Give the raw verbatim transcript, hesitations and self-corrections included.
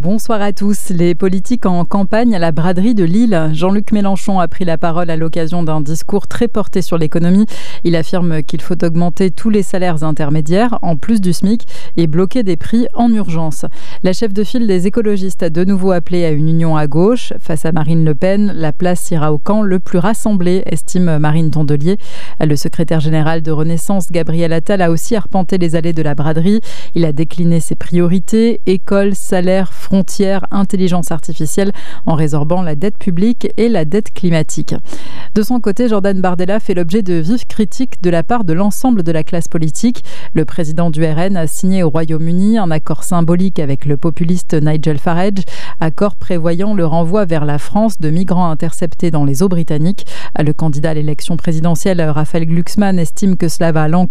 Bonsoir à tous. Les politiques en campagne à la braderie de Lille. Jean-Luc Mélenchon a pris la parole à l'occasion d'un discours très porté sur l'économie. Il affirme qu'il faut augmenter tous les salaires intermédiaires, en plus du SMIC, et bloquer des prix en urgence. La chef de file des écologistes a de nouveau appelé à une union à gauche. Face à Marine Le Pen, la place ira au camp le plus rassemblé, estime Marine Tondelier. Le secrétaire général de Renaissance, Gabriel Attal, a aussi arpenté les allées de la braderie. Il a décliné ses priorités, école, salaire, frontières, intelligence artificielle, en résorbant la dette publique et la dette climatique. De son côté, Jordan Bardella fait l'objet de vives critiques de la part de l'ensemble de la classe politique. Le président du R N a signé au Royaume-Uni un accord symbolique avec le populiste Nigel Farage, accord prévoyant le renvoi vers la France de migrants interceptés dans les eaux britanniques. Le candidat à l'élection présidentielle, Raphaël Glucksmann, estime que cela va à l'encontre